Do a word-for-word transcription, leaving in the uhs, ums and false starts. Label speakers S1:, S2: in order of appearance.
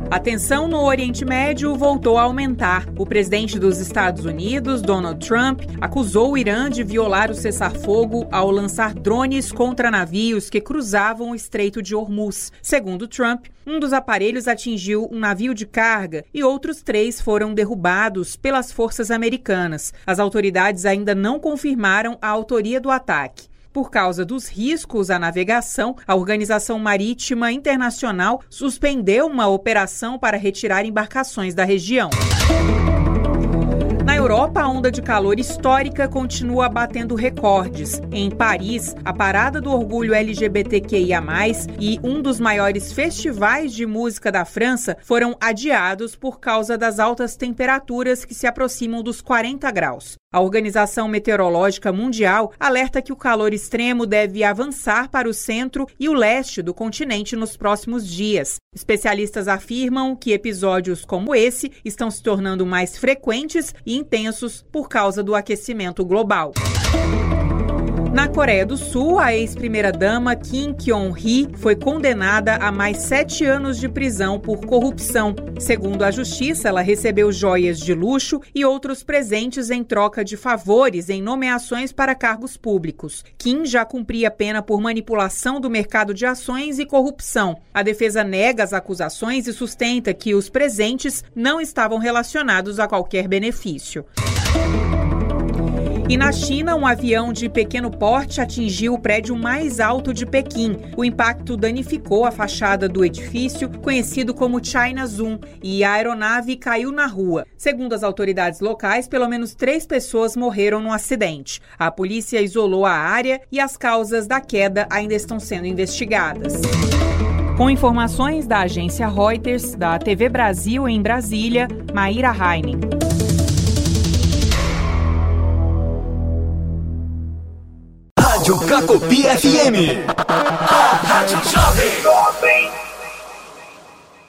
S1: A tensão no Oriente Médio voltou a aumentar. O presidente dos Estados Unidos, Donald Trump, acusou o Irã de violar o cessar-fogo ao lançar drones contra navios que cruzavam o Estreito de Hormuz. Segundo Trump, um dos aparelhos atingiu um navio de carga e outros três foram derrubados pelas forças americanas. As autoridades ainda não confirmaram a autoria do ataque. Por causa dos riscos à navegação, a Organização Marítima Internacional suspendeu uma operação para retirar embarcações da região. Na Europa, a onda de calor histórica continua batendo recordes. Em Paris, a Parada do Orgulho L G B T Q I A mais, e um dos maiores festivais de música da França foram adiados por causa das altas temperaturas que se aproximam dos quarenta graus. A Organização Meteorológica Mundial alerta que o calor extremo deve avançar para o centro e o leste do continente nos próximos dias. Especialistas afirmam que episódios como esse estão se tornando mais frequentes e intensos por causa do aquecimento global. Na Coreia do Sul, a ex-primeira-dama Kim Kyung-hee foi condenada a mais sete anos de prisão por corrupção. Segundo a justiça, ela recebeu joias de luxo e outros presentes em troca de favores em nomeações para cargos públicos. Kim já cumpria pena por manipulação do mercado de ações e corrupção. A defesa nega as acusações e sustenta que os presentes não estavam relacionados a qualquer benefício. E na China, um avião de pequeno porte atingiu o prédio mais alto de Pequim. O impacto danificou a fachada do edifício, conhecido como China Zoom, e a aeronave caiu na rua. Segundo as autoridades locais, pelo menos três pessoas morreram no acidente. A polícia isolou a área e as causas da queda ainda estão sendo investigadas. Com informações da agência Reuters, da T V Brasil em Brasília, Maíra Heinen.
S2: Rádio Cacopi F M. A Rádio Jovem.